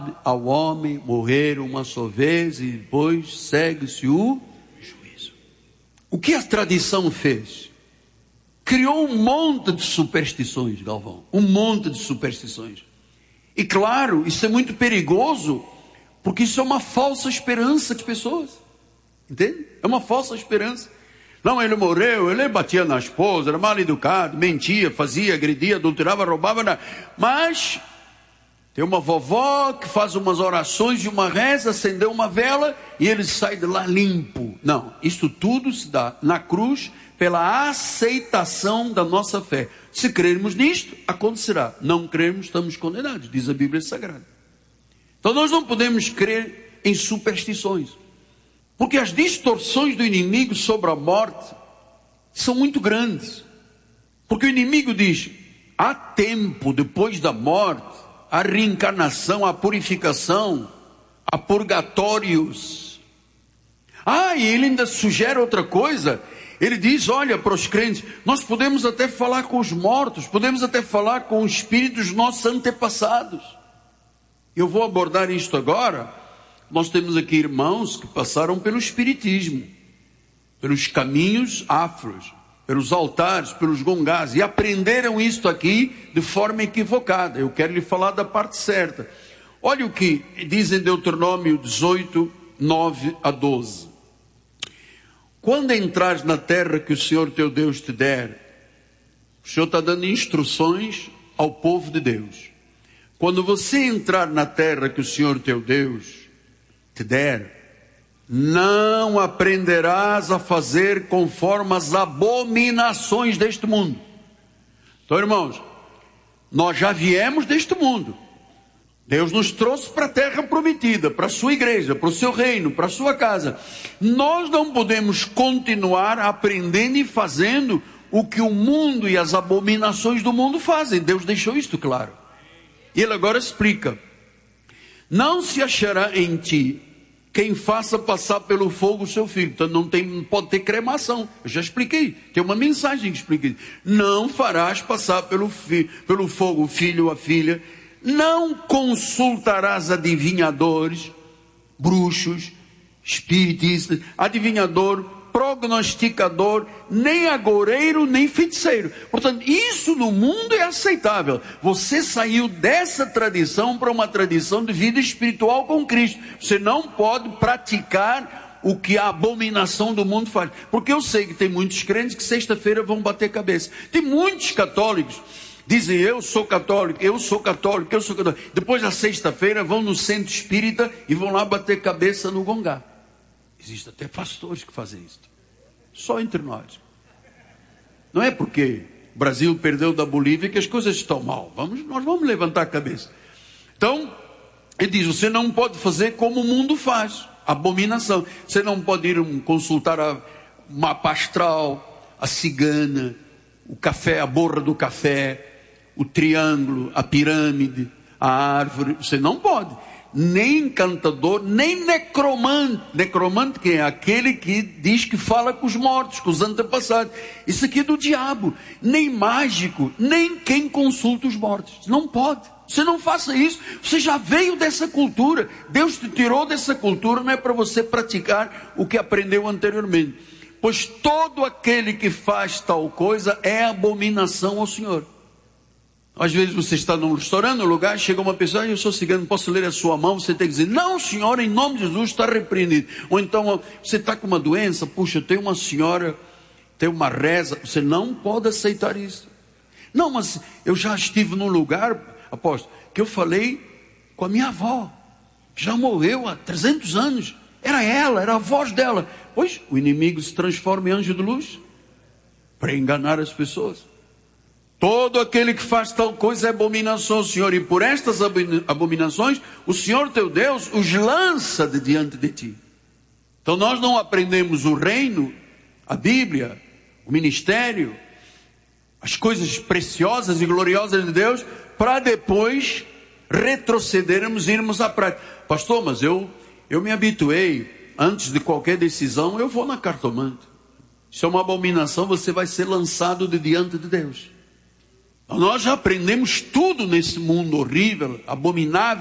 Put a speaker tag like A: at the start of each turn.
A: ao homem morrer uma só vez e depois segue-se o juízo. O que a tradição fez? Criou um monte de superstições, Galvão. Um monte de superstições. E claro, isso é muito perigoso, porque isso é uma falsa esperança de pessoas. Entende? É uma falsa esperança. Não, ele morreu, ele batia na esposa, era mal educado, mentia, fazia, agredia, adulterava, roubava. Mas tem uma vovó que faz umas orações e uma reza, acendeu uma vela e ele sai de lá limpo. Não, isso tudo se dá na cruz pela aceitação da nossa fé. Se crermos nisto, acontecerá. Não crermos, estamos condenados, diz a Bíblia Sagrada. Então nós não podemos crer em superstições, porque as distorções do inimigo sobre a morte são muito grandes. Porque o inimigo diz, há tempo depois da morte, há reencarnação, há purificação, há purgatórios. E ele ainda sugere outra coisa. Ele diz, olha, para os crentes, nós podemos até falar com os mortos, podemos até falar com os espíritos dos nossos antepassados. Eu vou abordar isto agora. Nós temos aqui irmãos que passaram pelo espiritismo, pelos caminhos afros, pelos altares, pelos gongás, e aprenderam isto aqui de forma equivocada. Eu quero lhe falar da parte certa. Olha o que diz em Deuteronômio 18, 9 a 12. Quando entrares na terra que o Senhor teu Deus te der, o Senhor está dando instruções ao povo de Deus. Quando você entrar na terra que o Senhor teu Deus te der, não aprenderás a fazer conforme as abominações deste mundo. Então, irmãos, nós já viemos deste mundo. Deus nos trouxe para a terra prometida, para a sua igreja, para o seu reino, para a sua casa. Nós não podemos continuar aprendendo e fazendo o que o mundo e as abominações do mundo fazem. Deus deixou isto claro. E ele agora explica. Não se achará em ti quem faça passar pelo fogo o seu filho. Então não pode ter cremação. Eu já expliquei. Tem uma mensagem que explica isso. Não farás passar pelo fogo o filho ou a filha. Não consultarás adivinhadores, bruxos, espiritistas, adivinhador, prognosticador, nem agoureiro, nem feiticeiro. Portanto, isso no mundo é aceitável. Você saiu dessa tradição para uma tradição de vida espiritual com Cristo. Você não pode praticar o que a abominação do mundo faz. Porque eu sei que tem muitos crentes que sexta-feira vão bater cabeça. Tem muitos católicos dizem, eu sou católico. Depois da sexta-feira vão no centro espírita e vão lá bater cabeça no gongá. Existem até pastores que fazem isso. Só entre nós. Não é porque o Brasil perdeu da Bolívia que as coisas estão mal. Nós vamos levantar a cabeça. Então, ele diz, você não pode fazer como o mundo faz. Abominação. Você não pode ir consultar o mapa astral, a cigana, o café, a borra do café, o triângulo, a pirâmide, a árvore. Você não pode. Nem encantador, nem necromante. Necromante quem é? Aquele que diz que fala com os mortos, com os antepassados. Isso aqui é do diabo. Nem mágico, nem quem consulta os mortos. Não pode. Você não faça isso. Você já veio dessa cultura. Deus te tirou dessa cultura, não é para você praticar o que aprendeu anteriormente. Pois todo aquele que faz tal coisa é abominação ao Senhor. Às vezes você está num restaurante, num lugar, chega uma pessoa, eu sou cigano, posso ler a sua mão? Você tem que dizer, não senhor, em nome de Jesus está repreendido. Ou então, você está com uma doença, puxa, tem uma senhora, tem uma reza, você não pode aceitar isso. Não, mas eu já estive num lugar, apóstolo, que eu falei com a minha avó, que já morreu há 300 anos, era ela, era a voz dela. Pois, o inimigo se transforma em anjo de luz, para enganar as pessoas. Todo aquele que faz tal coisa é abominação ao Senhor. E por estas abominações, o Senhor teu Deus os lança de diante de ti. Então nós não aprendemos o reino, a Bíblia, o ministério, as coisas preciosas e gloriosas de Deus, para depois retrocedermos e irmos à prática. Pastor, mas eu me habituei, antes de qualquer decisão, eu vou na cartomante. Isso é uma abominação, você vai ser lançado de diante de Deus. Nós já aprendemos tudo nesse mundo horrível, abominável.